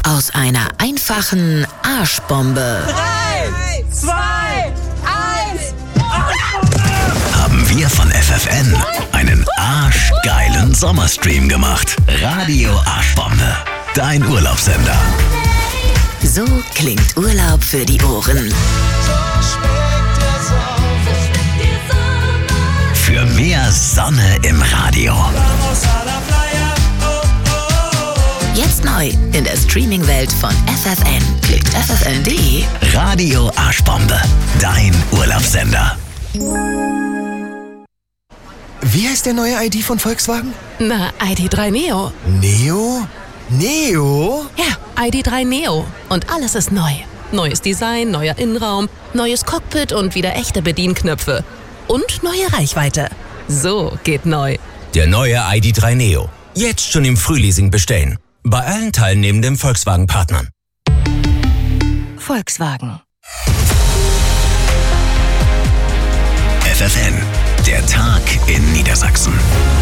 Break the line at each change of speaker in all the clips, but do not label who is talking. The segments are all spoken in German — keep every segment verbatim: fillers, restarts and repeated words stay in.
Aus einer einfachen Arschbombe
drei, zwei, eins, Arschbombe!
Haben wir von F F N einen arschgeilen Sommerstream gemacht. Radio Arschbombe, dein Urlaubssender.
So klingt Urlaub für die Ohren.
Für mehr Sonne im Radio.
Jetzt neu in der Streaming-Welt von F F N. Klickt f f n punkt d e.
Radio Arschbombe, dein Urlaubssender.
Wie heißt der neue I D von Volkswagen?
Na, I D drei Neo.
Neo? Neo?
Ja, I D drei Neo. Und alles ist neu. Neues Design, neuer Innenraum, neues Cockpit und wieder echte Bedienknöpfe. Und neue Reichweite. So geht neu.
Der neue I D drei Neo. Jetzt schon im Frühleasing bestellen. Bei allen teilnehmenden Volkswagen-Partnern.
Volkswagen.
F F N, der Tag in Niedersachsen.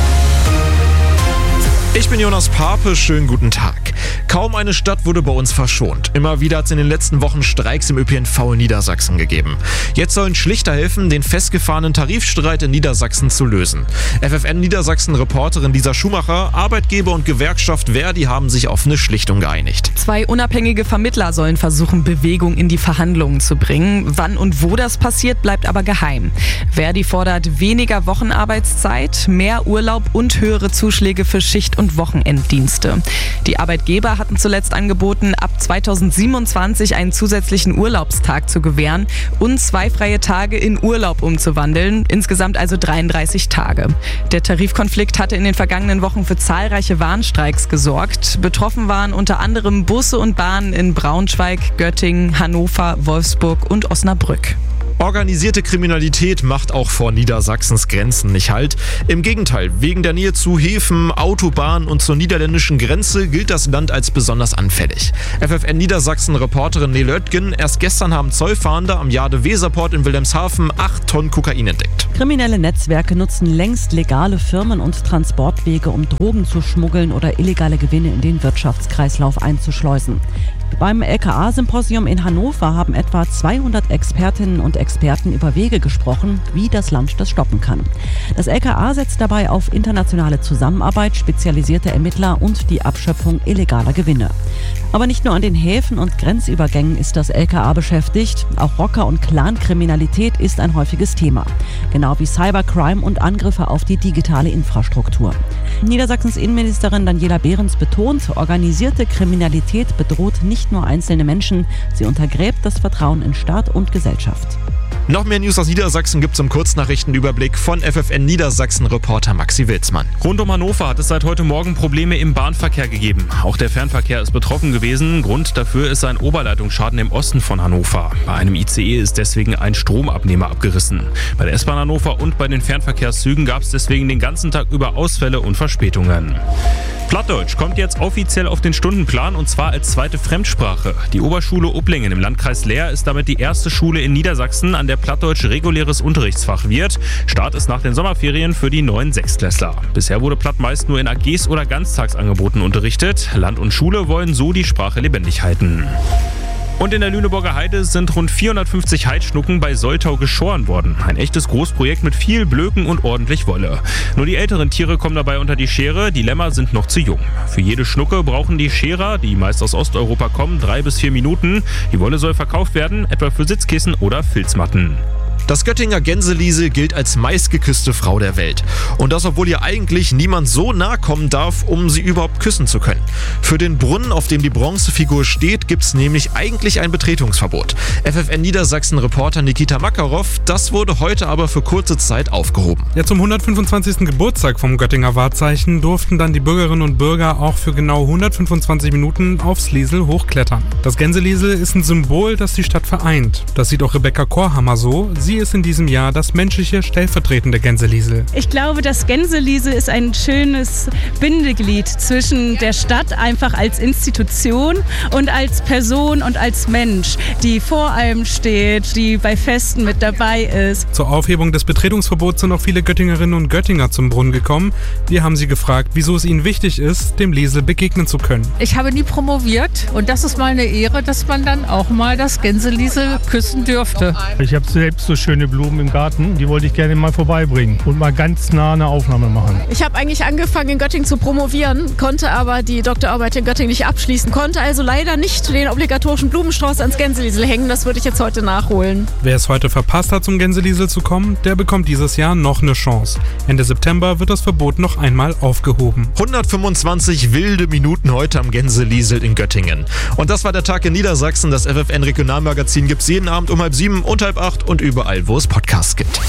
Ich bin Jonas Pape, schönen guten Tag. Kaum eine Stadt wurde bei uns verschont. Immer wieder hat es in den letzten Wochen Streiks im Ö P N V in Niedersachsen gegeben. Jetzt sollen Schlichter helfen, den festgefahrenen Tarifstreit in Niedersachsen zu lösen. F F N Niedersachsen-Reporterin Lisa Schumacher, Arbeitgeber und Gewerkschaft Verdi haben sich auf eine Schlichtung geeinigt.
Zwei unabhängige Vermittler sollen versuchen, Bewegung in die Verhandlungen zu bringen. Wann und wo das passiert, bleibt aber geheim. Verdi fordert weniger Wochenarbeitszeit, mehr Urlaub und höhere Zuschläge für Schicht- und Wochenenddienste. Die Arbeitgeber hatten zuletzt angeboten, ab zweitausendsiebenundzwanzig einen zusätzlichen Urlaubstag zu gewähren und zwei freie Tage in Urlaub umzuwandeln, insgesamt also dreiunddreißig Tage. Der Tarifkonflikt hatte in den vergangenen Wochen für zahlreiche Warnstreiks gesorgt. Betroffen waren unter anderem Busse und Bahnen in Braunschweig, Göttingen, Hannover, Wolfsburg und Osnabrück.
Organisierte Kriminalität macht auch vor Niedersachsens Grenzen nicht Halt. Im Gegenteil, wegen der Nähe zu Häfen, Autobahnen und zur niederländischen Grenze gilt das Land als besonders anfällig. F F N Niedersachsen-Reporterin Nele Oetgen, erst gestern haben Zollfahnder am Jade-Weserport in Wilhelmshaven acht Tonnen Kokain entdeckt.
Kriminelle Netzwerke nutzen längst legale Firmen und Transportwege, um Drogen zu schmuggeln oder illegale Gewinne in den Wirtschaftskreislauf einzuschleusen. Beim L K A-Symposium in Hannover haben etwa zweihundert Expertinnen und Experten über Wege gesprochen, wie das Land das stoppen kann. Das L K A setzt dabei auf internationale Zusammenarbeit, spezialisierte Ermittler und die Abschöpfung illegaler Gewinne. Aber nicht nur an den Häfen und Grenzübergängen ist das L K A beschäftigt, auch Rocker- und Clankriminalität ist ein häufiges Thema. Genau wie Cybercrime und Angriffe auf die digitale Infrastruktur. Niedersachsens Innenministerin Daniela Behrens betont, organisierte Kriminalität bedroht nicht Nicht nur einzelne Menschen, sie untergräbt das Vertrauen in Staat und Gesellschaft.
Noch mehr News aus Niedersachsen gibt's im Kurznachrichtenüberblick von F F N Niedersachsen-Reporter Maxi Wilsmann.
Rund um Hannover hat es seit heute Morgen Probleme im Bahnverkehr gegeben. Auch der Fernverkehr ist betroffen gewesen. Grund dafür ist ein Oberleitungsschaden im Osten von Hannover. Bei einem I C E ist deswegen ein Stromabnehmer abgerissen. Bei der S-Bahn Hannover und bei den Fernverkehrszügen gab es deswegen den ganzen Tag über Ausfälle und Verspätungen. Plattdeutsch kommt jetzt offiziell auf den Stundenplan und zwar als zweite Fremdsprache. Die Oberschule Upplingen im Landkreis Leer ist damit die erste Schule in Niedersachsen, an der Plattdeutsch reguläres Unterrichtsfach wird. Start ist nach den Sommerferien für die neuen Sechstklässler. Bisher wurde Platt meist nur in A Gs oder Ganztagsangeboten unterrichtet. Land und Schule wollen so die Sprache lebendig halten. Und in der Lüneburger Heide sind rund vierhundertfünfzig Heidschnucken bei Soltau geschoren worden. Ein echtes Großprojekt mit viel Blöken und ordentlich Wolle. Nur die älteren Tiere kommen dabei unter die Schere, die Lämmer sind noch zu jung. Für jede Schnucke brauchen die Scherer, die meist aus Osteuropa kommen, drei bis vier Minuten. Die Wolle soll verkauft werden, etwa für Sitzkissen oder Filzmatten.
Das Göttinger Gänseliesel gilt als meistgeküsste Frau der Welt. Und das, obwohl ihr eigentlich niemand so nahe kommen darf, um sie überhaupt küssen zu können. Für den Brunnen, auf dem die Bronzefigur steht, gibt es nämlich eigentlich ein Betretungsverbot. F F N Niedersachsen-Reporter Nikita Makarov, das wurde heute aber für kurze Zeit aufgehoben.
Ja, zum hundertfünfundzwanzigsten Geburtstag vom Göttinger Wahrzeichen durften dann die Bürgerinnen und Bürger auch für genau hundertfünfundzwanzig Minuten aufs Liesel hochklettern. Das Gänseliesel ist ein Symbol, das die Stadt vereint. Das sieht auch Rebecca Korhammer so. Sie ist in diesem Jahr das menschliche stellvertretende Gänseliesel.
Ich glaube, das Gänseliesel ist ein schönes Bindeglied zwischen der Stadt einfach als Institution und als Person und als Mensch, die vor allem steht, die bei Festen mit dabei ist.
Zur Aufhebung des Betretungsverbots sind auch viele Göttingerinnen und Göttinger zum Brunnen gekommen. Wir haben sie gefragt, wieso es ihnen wichtig ist, dem Liesel begegnen zu können.
Ich habe nie promoviert und das ist mal eine Ehre, dass man dann auch mal das Gänseliesel küssen dürfte.
Ich habe selbst so schöne Blumen im Garten, die wollte ich gerne mal vorbeibringen und mal ganz nah eine Aufnahme machen.
Ich habe eigentlich angefangen in Göttingen zu promovieren, konnte aber die Doktorarbeit in Göttingen nicht abschließen, konnte also leider nicht den obligatorischen Blumenstrauß ans Gänseliesel hängen. Das würde ich jetzt heute nachholen.
Wer es heute verpasst hat, zum Gänseliesel zu kommen, der bekommt dieses Jahr noch eine Chance. Ende September wird das Verbot noch einmal aufgehoben.
hundertfünfundzwanzig wilde Minuten heute am Gänseliesel in Göttingen. Und das war der Tag in Niedersachsen. Das F F N-Regionalmagazin gibt es jeden Abend um halb sieben und halb acht und überall, wo es Podcasts gibt.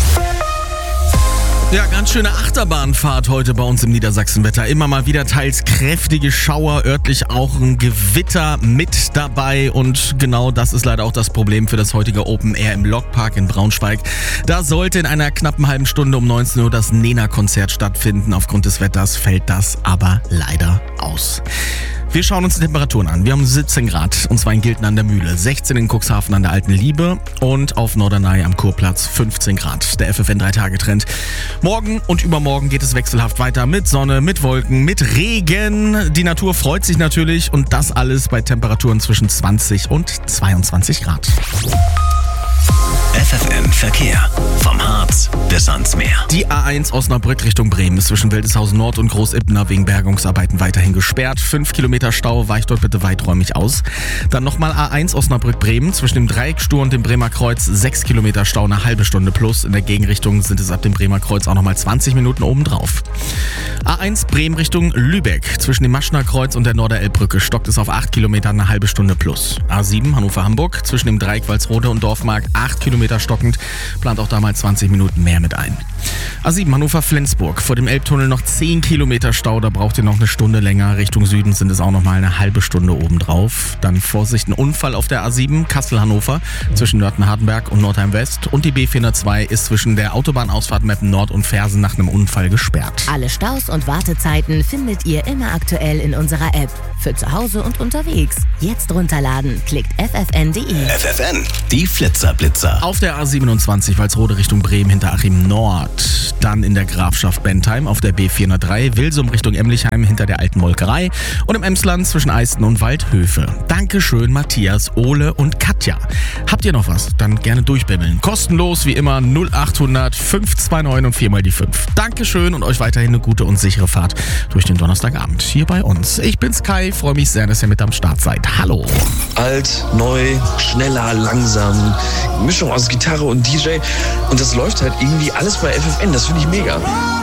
Ja, ganz schöne Achterbahnfahrt heute bei uns im Niedersachsenwetter. Immer mal wieder teils kräftige Schauer, örtlich auch ein Gewitter mit dabei. Und genau das ist leider auch das Problem für das heutige Open Air im Lokpark in Braunschweig. Da sollte in einer knappen halben Stunde um neunzehn Uhr das Nena-Konzert stattfinden. Aufgrund des Wetters fällt das aber leider aus. Wir schauen uns die Temperaturen an. Wir haben siebzehn Grad, und zwar in Gilten an der Mühle, sechzehn in Cuxhaven an der Alten Liebe und auf Norderney am Kurplatz fünfzehn Grad. Der F F N drei Tage Trend. Morgen und übermorgen geht es wechselhaft weiter mit Sonne, mit Wolken, mit Regen. Die Natur freut sich natürlich und das alles bei Temperaturen zwischen zwanzig und zweiundzwanzig Grad.
F F N Verkehr. Vom Harz bis ans Meer.
Die A eins Osnabrück Richtung Bremen ist zwischen Wildeshausen Nord und Großippner wegen Bergungsarbeiten weiterhin gesperrt. Fünf Kilometer Stau, weicht dort bitte weiträumig aus. Dann nochmal A eins Osnabrück-Bremen zwischen dem Dreieckstur und dem Bremer Kreuz. Sechs Kilometer Stau, eine halbe Stunde plus. In der Gegenrichtung sind es ab dem Bremer Kreuz auch nochmal zwanzig Minuten obendrauf. A eins Bremen Richtung Lübeck. Zwischen dem Maschner Kreuz und der Norderelbbrücke stockt es auf acht Kilometer, eine halbe Stunde plus. A sieben Hannover-Hamburg. Zwischen dem Dreieck Walsrode und Dorfmark acht Kilometer stockend. Plant auch da mal zwanzig Minuten mehr mit ein. A sieben Hannover-Flensburg. Vor dem Elbtunnel noch zehn Kilometer Stau. Da braucht ihr noch eine Stunde länger. Richtung Süden sind es auch noch mal eine halbe Stunde obendrauf. Dann Vorsicht, ein Unfall auf der A sieben Kassel-Hannover zwischen Nörten-Hardenberg und Nordheim-West. Und die B vierhundertzwei ist zwischen der Autobahnausfahrt Meppen Nord und Fersen nach einem Unfall gesperrt.
Alle Staus und Wartezeiten findet ihr immer aktuell in unserer App. Für zu Hause und unterwegs. Jetzt runterladen. Klickt f f n punkt d e.
F F N, die Flitzerblitzer.
Auf der A siebenundzwanzig Walsrode Richtung Bremen hinter Achim Nord. Dann in der Grafschaft Bentheim auf der B vierhundertdrei. Wilsum Richtung Emlichheim hinter der alten Molkerei. Und im Emsland zwischen Eisten und Waldhöfe. Dankeschön Matthias, Ole und Katja. Habt ihr noch was? Dann gerne durchbimmeln. Kostenlos wie immer null achthundert fünf zwei neun und vier mal die fünf. Dankeschön und euch weiterhin eine gute und sichere Fahrt durch den Donnerstagabend hier bei uns. Ich bin's Kai, freue mich sehr, dass ihr mit am Start seid. Hallo.
Alt, neu, schneller, langsam. Mischung aus Gitarre und D J. Und das läuft halt irgendwie alles bei F F N. Das finde ich mega.